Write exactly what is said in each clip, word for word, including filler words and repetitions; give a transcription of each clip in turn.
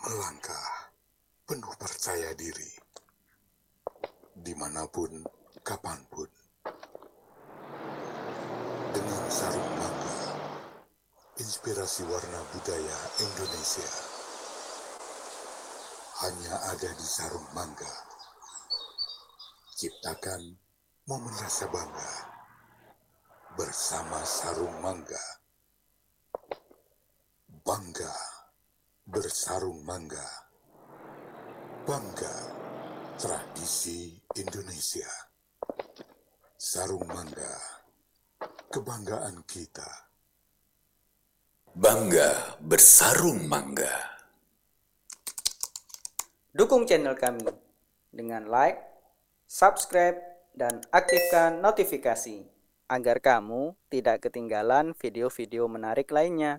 melangkah penuh percaya diri, dimanapun, kapanpun. Dengan sarung mangga, inspirasi warna budaya Indonesia hanya ada di sarung mangga. Ciptakan momen rasa bangga bersama sarung mangga. Bangga bersarung mangga. Bangga tradisi Indonesia. Sarung mangga, kebanggaan kita. Bangga bersarung mangga. Dukung channel kami dengan like, subscribe, dan aktifkan notifikasi agar kamu tidak ketinggalan video-video menarik lainnya.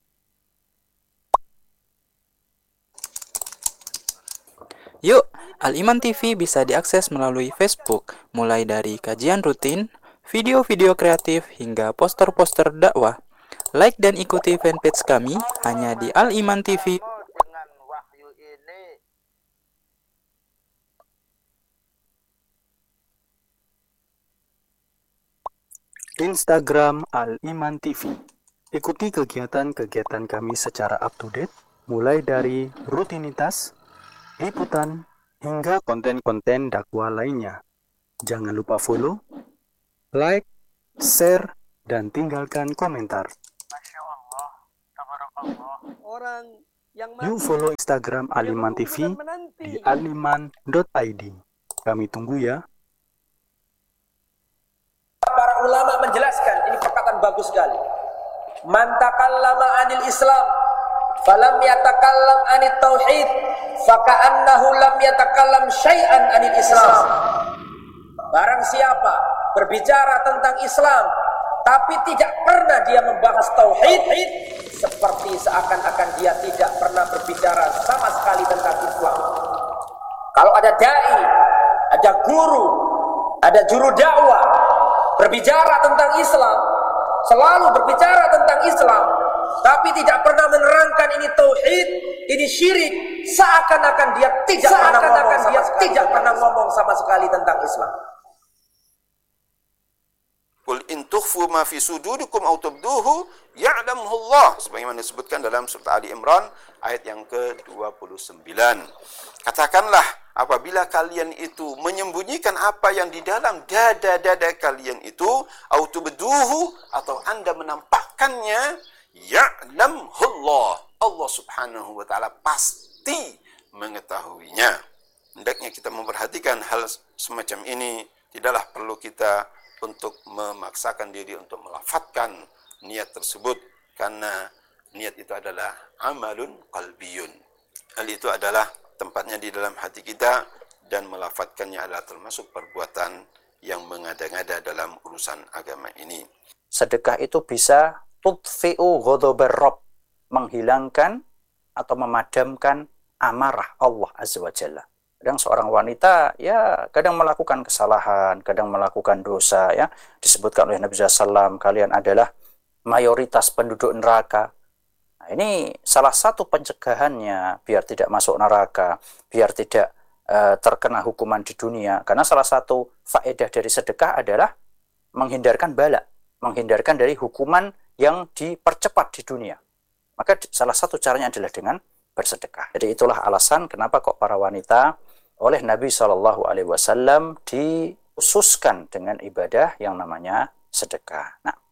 Yuk, Al-Iman T V bisa diakses melalui Facebook, mulai dari kajian rutin, video-video kreatif, hingga poster-poster dakwah. Like dan ikuti fanpage kami hanya di Al-Iman T V. Dengan wahyu ini Instagram Al-Iman T V. Ikuti kegiatan-kegiatan kami secara up-to-date, mulai dari rutinitas, liputan, hingga konten-konten dakwah lainnya. Jangan lupa follow, like, share, dan tinggalkan komentar. Masya Allah, tabarakallah. Orang yang Yuk follow Instagram Al-Iman T V di aliman dot i d. Kami tunggu ya. Para ulama menjelaskan, ini perkataan bagus sekali. Man takallama anil Islam falam yatakallam anit tauhid faka'annahu lam yatakallam syai'an anil Islam. Barang siapa berbicara tentang Islam tapi tidak pernah dia membahas tauhid, seperti seakan-akan dia tidak pernah berbicara sama sekali tentang Islam. Kalau ada dai, ada guru, ada juru dakwah berbicara tentang Islam, selalu berbicara tentang Islam, tapi tidak pernah menerangkan ini tauhid, ini syirik, seakan-akan dia tidak pernah ngomong dia tidak pernah ngomong sama sekali tentang Islam. Qul in tukhfu ma fi sudurikum aw tubduhu ya'lamuhu Allah, sebagaimana disebutkan dalam surat Ali Imran ayat yang ke dua puluh sembilan. Katakanlah, apabila kalian itu menyembunyikan apa yang di dalam dada-dada kalian itu, aw tubduhu, atau Anda menampakkannya, ya'lamuhu Allah, Allah Subhanahu wa taala pasti mengetahuinya. Hendaknya kita memperhatikan hal semacam ini. Tidaklah perlu kita untuk memaksakan diri untuk melafadzkan niat tersebut, karena niat itu adalah amalun qalbiyun. Hal itu adalah tempatnya di dalam hati kita, dan melafadzkannya adalah termasuk perbuatan yang mengada-ngada dalam urusan agama ini. Sedekah itu bisa tudfi'u ghadabar Rabb, menghilangkan atau memadamkan amarah Allah Azza wa Jalla. Kadang seorang wanita ya kadang melakukan kesalahan, kadang melakukan dosa, ya disebutkan oleh Nabi shallallahu alaihi wasallam, kalian adalah mayoritas penduduk neraka. Nah, ini salah satu pencegahannya biar tidak masuk neraka, biar tidak uh, terkena hukuman di dunia. Karena salah satu faedah dari sedekah adalah menghindarkan bala, menghindarkan dari hukuman yang dipercepat di dunia. Maka salah satu caranya adalah dengan bersedekah. Jadi itulah alasan kenapa kok para wanita oleh Nabi shallallahu alaihi wasallam dikhususkan dengan ibadah yang namanya sedekah. Nah,